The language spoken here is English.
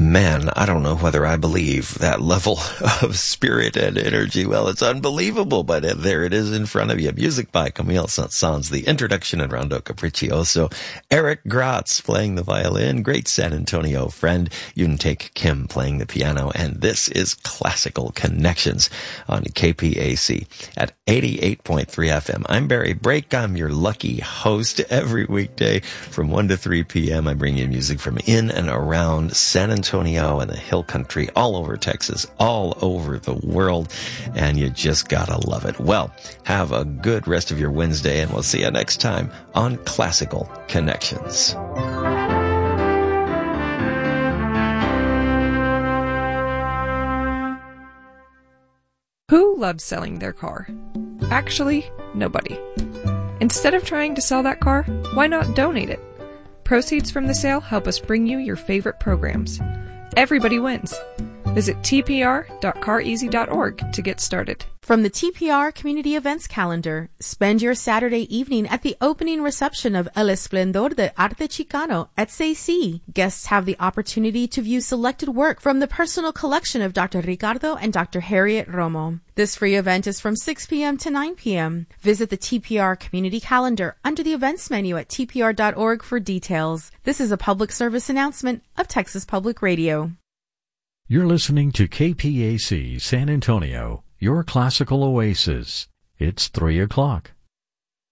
Man, I don't know whether I believe that level of spirit and energy. Well, it's unbelievable, but there it is in front of you. Music by Camille Saint-Saëns, the introduction and Rondo Capriccioso. Eric Gratz playing the violin, great San Antonio friend. Yoon-Taek Kim playing the piano, and this is Classical Connections on KPAC at 88.3 FM. I'm Barry Brake. I'm your lucky host. Every weekday from 1 to 3 p.m. I bring you music from in and around San Antonio and the Hill Country, all over Texas, all over the world, and you just gotta love it. Well, have a good rest of your Wednesday, and we'll see you next time on Classical Connections. Who loves selling their car? Actually, nobody. Instead of trying to sell that car, why not donate it? Proceeds from the sale help us bring you your favorite programs. Everybody wins. Visit tpr.careasy.org to get started. From the TPR Community Events Calendar, spend your Saturday evening at the opening reception of El Esplendor de Arte Chicano at CC. Guests have the opportunity to view selected work from the personal collection of Dr. Ricardo and Dr. Harriet Romo. This free event is from 6 p.m. to 9 p.m. Visit the TPR Community Calendar under the events menu at tpr.org for details. This is a public service announcement of Texas Public Radio. You're listening to KPAC San Antonio, your classical oasis. It's 3 o'clock.